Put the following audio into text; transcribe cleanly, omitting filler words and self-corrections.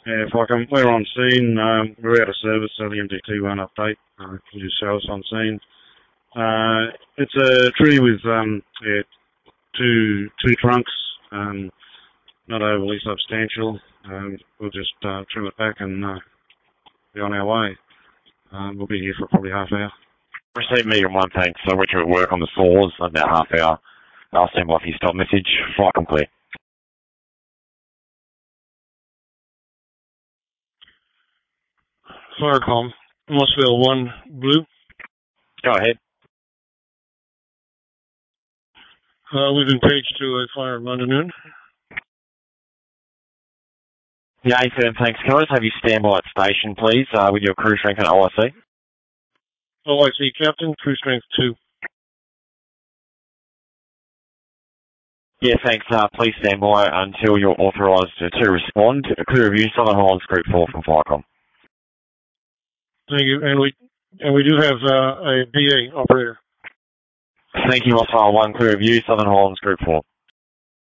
Yeah, if I can, we're on scene. We're out of service, so the MD2 won't update. Can you just show us on scene? It's a tree with two trunks, not overly substantial. We'll just trim it back and be on our way. We'll be here for probably half an hour. Received medium one, thanks. So Richard at work on the saws, about half hour. I'll send off your stop message. Flight complete. Firecom, Mossville 1 Blue. Go ahead. We've been paged to a fire at London Noon. Yeah, A-firm, thanks. Can I just have you stand by at station, please, with your crew strength and OIC? OIC Captain, crew strength 2. Yeah, thanks. Please stand by until you're authorised to respond. Clear review, Southern Highlands Group 4 from Firecom. Thank you. And we do have a BA operator. Thank you, Oscar 1, clear review, Southern Highlands Group 4.